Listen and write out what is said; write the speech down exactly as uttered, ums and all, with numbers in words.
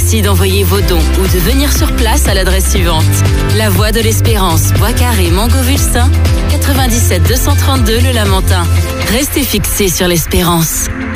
aussi d'envoyer vos dons ou de venir sur place à l'adresse suivante. La Voie de l'Espérance, Bois Carré, Montgovulsin, quatre-vingt-dix-sept deux cent trente-deux Le Lamentin. Restez fixés sur l'espérance.